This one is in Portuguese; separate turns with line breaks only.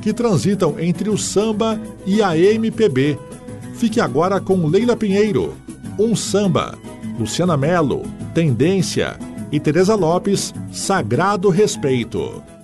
que transitam entre o samba e a MPB. Fique agora com Leila Pinheiro, Um Samba, Luciana Mello, Tendência e Tereza Lopes, Sagrado Respeito.